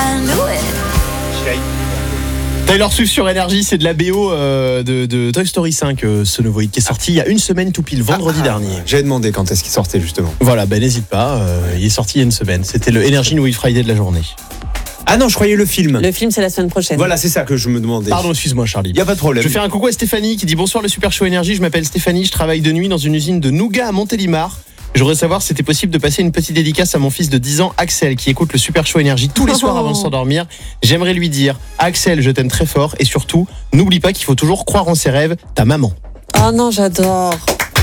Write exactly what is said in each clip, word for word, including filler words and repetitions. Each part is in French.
Taylor Swift sur Énergie, c'est de la B O euh, de, de Toy Story cinq, euh, ce nouveau hit qui est sorti il y a une semaine tout pile, vendredi ah, dernier. J'avais demandé quand est-ce qu'il sortait justement. Voilà, ben n'hésite pas, euh, il est sorti il y a une semaine. C'était le Energy New Week Friday de la journée. Ah non, je croyais le film. Le film, c'est la semaine prochaine. Voilà, c'est ça que je me demandais. Pardon, excuse-moi Charlie. Il n'y a pas de problème. Je vais faire un coucou à Stéphanie qui dit bonsoir le Super Show Énergie, je m'appelle Stéphanie, je travaille de nuit dans une usine de nougat à Montélimar. Je voudrais savoir si c'était possible de passer une petite dédicace à mon fils de dix ans, Axel, qui écoute le Super Show Énergie tous les soirs avant de s'endormir. J'aimerais lui dire, Axel, je t'aime très fort et surtout, n'oublie pas qu'il faut toujours croire en ses rêves, ta maman. Oh non, j'adore.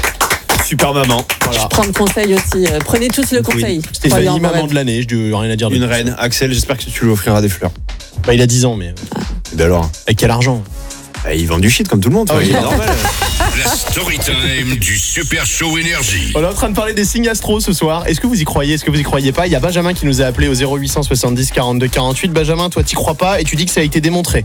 Super maman. Voilà. Je prends le conseil aussi. Prenez tous le conseil. Oui. Stéphanie, maman de l'année, je n'ai rien à dire. Une reine. Axel, j'espère que tu lui offriras des fleurs. Bah, il a dix ans, mais. Ah. Et d'alors avec quel argent? Bah, il vend du shit comme tout le monde. Ah, oui. Il est normal. La story time du Super Show Énergie. On est en train de parler des signes astro ce soir. Est-ce que vous y croyez? Est-ce que vous y croyez pas? Il y a Benjamin qui nous a appelé au zéro huit cent soixante-dix quarante-deux quarante-huit. Benjamin, toi, t'y crois pas et tu dis que ça a été démontré.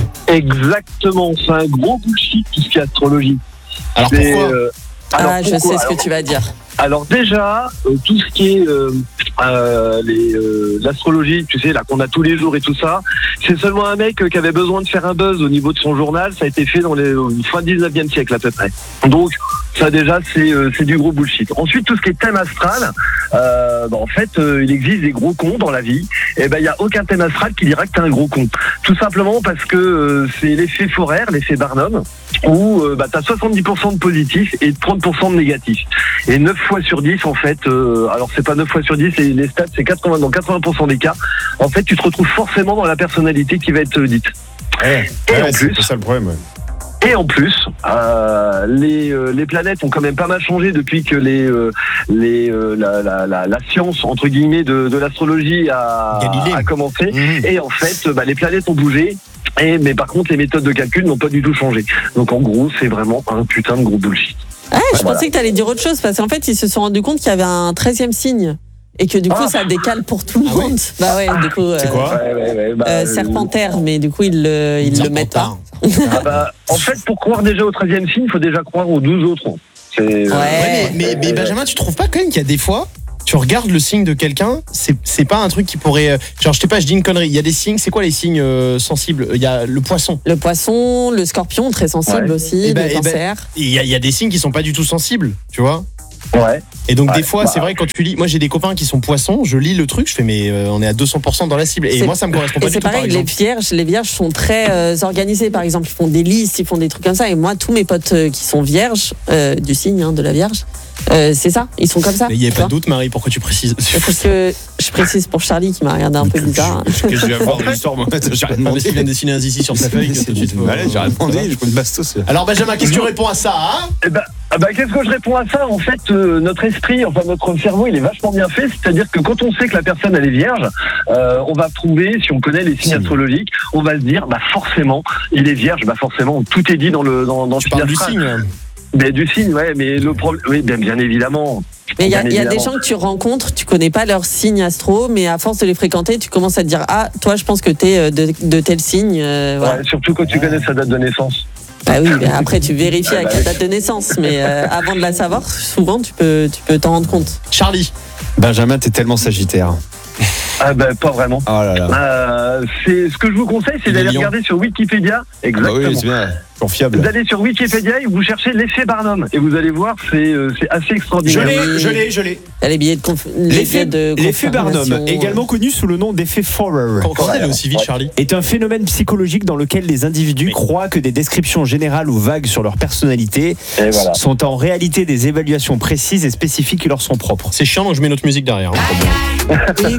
Exactement. C'est un gros bullshit tout ce qui est astrologie. Alors c'est, pourquoi euh, alors, Ah, pourquoi je sais ce alors, que tu vas dire. Alors déjà, euh, tout ce qui est euh, euh, les, euh, l'astrologie, tu sais, là qu'on a tous les jours et tout ça, c'est seulement un mec euh, qui avait besoin de faire un buzz au niveau de son journal. Ça a été fait dans les euh, fin dix-neuvième siècle à peu près. Donc ça déjà, c'est euh, c'est du gros bullshit. Ensuite, tout ce qui est thème astral, euh, bah, en fait, euh, il existe des gros cons dans la vie. Et ben, il y a aucun thème astral qui dira que t'es un gros con. Tout simplement parce que euh, c'est l'effet Forer, l'effet Barnum, où euh, bah, t'as soixante-dix pour cent de positif et trente pour cent de négatif. Et neuf fois sur dix, en fait, euh, alors c'est pas neuf fois sur dix, c'est les stats, c'est quatre-vingts, dans quatre-vingts pour cent des cas, en fait, tu te retrouves forcément dans la personnalité qui va être dite. Ouais, et ouais, en c'est plus, pas ça le problème. Ouais. Et en plus, euh, les, euh, les planètes ont quand même pas mal changé depuis que les, euh, les, euh, la, la, la, la science, entre guillemets, de, de l'astrologie a, a commencé. Mmh. Et en fait, bah, les planètes ont bougé. Et, mais par contre, les méthodes de calcul n'ont pas du tout changé. Donc en gros, c'est vraiment un putain de gros bullshit. Ah, je voilà. pensais que tu allais dire autre chose, parce qu'en fait, ils se sont rendus compte qu'il y avait un treizième signe. Et que du coup, ah. ça décale pour tout le ah monde. Oui. Bah ouais, du coup. C'est euh, quoi ouais, ouais, ouais, bah, euh, Serpentaire, mais du coup, ils le, ils le mettent pas. Ah bah, en fait, pour croire déjà au treizième signe, il faut déjà croire aux douze autres. C'est, ouais, euh, ouais, mais, mais, mais Benjamin, tu trouves pas quand même qu'il y a des fois, tu regardes le signe de quelqu'un, c'est, c'est pas un truc qui pourrait. Genre, je sais pas, je dis une connerie. Il y a des signes, c'est quoi les signes euh, sensibles? Il y a le poisson. Le poisson, le scorpion, très sensible ouais. aussi, et ben, le cancer. Il ben, y, y a des signes qui sont pas du tout sensibles, tu vois. Ouais. Et donc ouais, des fois, bah, c'est vrai quand tu lis, moi j'ai des copains qui sont poissons, je lis le truc, je fais mais euh, on est à deux cents pour cent dans la cible. Et c'est, moi ça me correspond pas du tout. Et c'est pareil, les vierges, les vierges sont très euh, organisés. Par exemple, ils font des listes, ils font des trucs comme ça. Et moi, tous mes potes euh, qui sont vierges euh, du signe hein, de la Vierge, euh, c'est ça, ils sont comme ça. Mais il n'y avait pas de doute, Marie, pourquoi tu précises? Parce que je précise pour Charlie qui m'a regardé un peu bizarre. Qu'est-ce que je vais avoir de l'histoire, moi? J'ai rien demandé. Il vient de dessiner un zizi sur sa feuille. J'ai rien demandé, je prends une bastos. Alors Benjamin, qu'est-ce que tu réponds à ça hein? Eh ben, ah bah, qu'est-ce que je réponds à ça? En fait, euh, notre esprit, enfin notre cerveau, il est vachement bien fait. C'est-à-dire que quand on sait que la personne elle est vierge, euh, on va trouver, si on connaît les signes astrologiques, on va se dire, bah forcément, il est vierge, bah forcément, tout est dit dans le dans dans. Tu parles du signe. Mais du signe, ouais, mais le problème, oui, bien, bien évidemment. Mais il y, y a des gens que tu rencontres, tu connais pas leur signe astro, mais à force de les fréquenter, tu commences à te dire, ah, toi, je pense que t'es de, de tel signe. Euh, voilà. Ouais, surtout quand tu connais sa date de naissance. Bah oui, mais après tu vérifies avec la date de naissance, mais euh, avant de la savoir, souvent tu peux, tu peux t'en rendre compte. Charlie. Benjamin, t'es tellement sagittaire. Ah ben pas vraiment. Oh là là. Euh, c'est ce que je vous conseille, c'est d'aller regarder sur Wikipédia. Exactement. Bah oui, c'est bien. Confiable. Vous allez sur Wikipédia et vous cherchez l'effet Barnum et vous allez voir, c'est euh, c'est assez extraordinaire. Je l'ai, je l'ai, je l'ai. Il y a les billets de conf... l'effet, de l'effet Barnum, également connu sous le nom d'effet Forer, Comment elle est aussi vite, Charlie, est un phénomène psychologique dans lequel les individus oui. croient que des descriptions générales ou vagues sur leur personnalité voilà. sont en réalité des évaluations précises et spécifiques qui leur sont propres. C'est chiant, donc je mets notre musique derrière. Hein,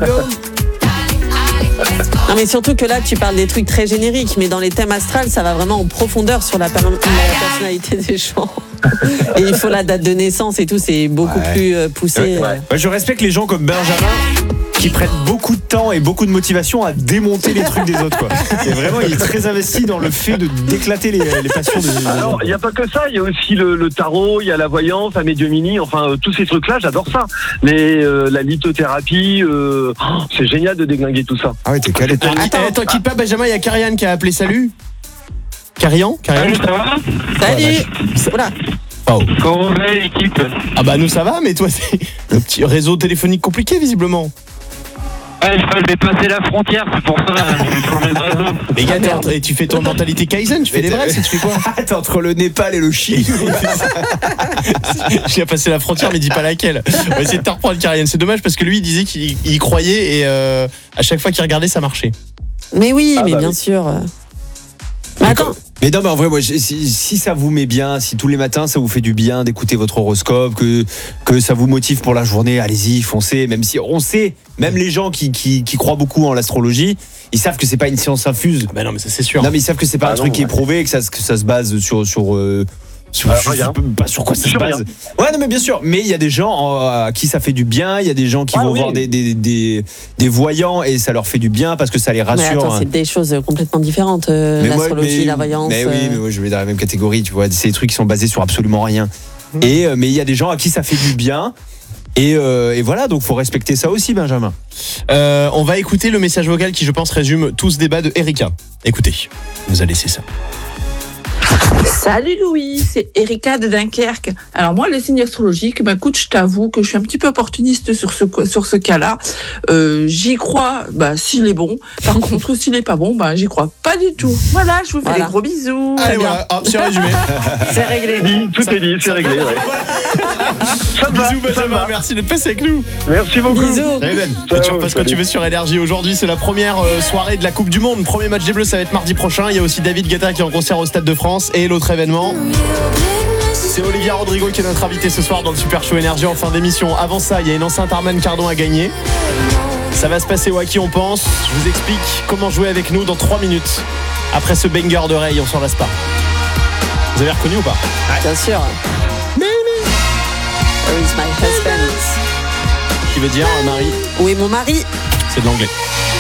non mais surtout que là tu parles des trucs très génériques, mais dans les thèmes astrales ça va vraiment en profondeur sur la, per- la personnalité des gens. Et il faut la date de naissance et tout, c'est beaucoup ouais. plus euh, poussé. Ouais. Ouais. Ouais, je respecte les gens comme Benjamin qui prennent beaucoup de temps et beaucoup de motivation à démonter les trucs des autres, quoi. Et vraiment, il est très investi dans le fait de d'éclater les, les passions des gens. Alors, il n'y a pas que ça, il y a aussi le, le tarot, il y a la voyance, la médiumnie, enfin, euh, tous ces trucs-là, j'adore ça. Les, euh, la lithothérapie, euh, oh, c'est génial de déglinguer tout ça. Ah ouais, t'es calé. Attends, attends, attends, quitte pas, Benjamin, il y a Karianne qui a appelé, salut. Karian, Karian. Salut, ça va? Salut. Voilà. Oh. Comment va l'équipe? Ah bah nous ça va, mais toi c'est le petit réseau téléphonique compliqué visiblement. Ouais, je vais passer la frontière, c'est pour ça. Je sur les réseaux. Les gars, t'es en train- tu fais ton mentalité Kaizen, tu fais des vrais, tu fais quoi? T'es entre le Népal et le Chili. Je vais passer la frontière, mais dis pas laquelle. On va essayer de te reprendre, Karianne. C'est dommage parce que lui, il disait qu'il il y croyait et euh, à chaque fois qu'il regardait, ça marchait. Mais oui, Ah mais bah bien oui. sûr. Mais attends, Mais non, mais en vrai, moi, si, si ça vous met bien, si tous les matins ça vous fait du bien d'écouter votre horoscope, que, que ça vous motive pour la journée, allez-y, foncez. Même si on sait, même les gens qui, qui, qui croient beaucoup en l'astrologie, ils savent que c'est pas une science infuse. Ah bah non, mais ça, c'est sûr. Non, mais ils savent que c'est pas Ah un non, truc qui est ouais. prouvé, que ça, que ça se base sur. sur euh, sur, Ah, je sais rien. pas sur quoi ça se Sur base. rien. Ouais, non, mais bien sûr. Mais il y a des gens euh, à qui ça fait du bien. Il y a des gens qui Ah vont oui. voir des, des, des, des voyants et ça leur fait du bien parce que ça les mais rassure. attends, c'est des choses complètement différentes. euh, Mais moi, L'astrologie, mais- la voyance. Mais oui, euh. mais moi je vais dans la même catégorie, tu vois. C'est des trucs qui sont basés sur absolument rien. Mmh. Et euh, mais il y a des gens à qui ça fait du bien. Et, euh, et voilà, donc faut respecter ça aussi, Benjamin. Euh, on va écouter le message vocal qui, je pense, résume tout ce débat de Erika. Écoutez, vous allez laisser ça. Salut Louis, c'est Erika de Dunkerque. Alors moi, les signes astrologiques, bah écoute, je t'avoue que je suis un petit peu opportuniste sur ce sur ce cas-là. Euh, j'y crois, bah s'il est bon. Par contre, s'il est pas bon, bah j'y crois pas du tout. Voilà, je vous fais Voilà. des gros bisous. Allez, voilà, hop, c'est résumé. C'est réglé. Dit, tout est dit, c'est réglé. Ouais. Ça me va, Bisous, ça me Benjamin, va. merci d'être passé avec nous. Merci beaucoup. Bisous. Salut Ben. Ciao, Et tu repasses quand salut. tu veux sur Énergie. Aujourd'hui, c'est la première euh, soirée de la Coupe du Monde. Premier match des Bleus, ça va être mardi prochain. Il y a aussi David Guetta qui est en concert au Stade de France. Et l'autre événement, c'est Olivia Rodrigo qui est notre invité ce soir dans le Super Show Énergie en fin d'émission. Avant ça, il y a une enceinte Harman Kardon à gagner. Ça va se passer où à qui on pense. Je vous explique comment jouer avec nous dans trois minutes. Après ce banger de Ray, on s'en lasse pas. Vous avez reconnu ou pas? Bien sûr. Where is my husband? Qui veut dire, euh, Marie, Où est mon mari? c'est de l'anglais.